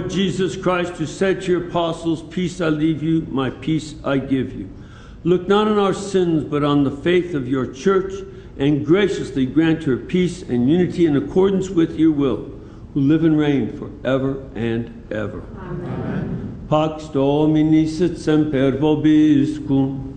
Lord Jesus Christ, who said to your apostles, "Peace I leave you, my peace I give you," look not on our sins, but on the faith of your church, and graciously grant her peace and unity in accordance with your will, who live and reign forever and ever. Amen. Pax Domini sit semper vobiscum.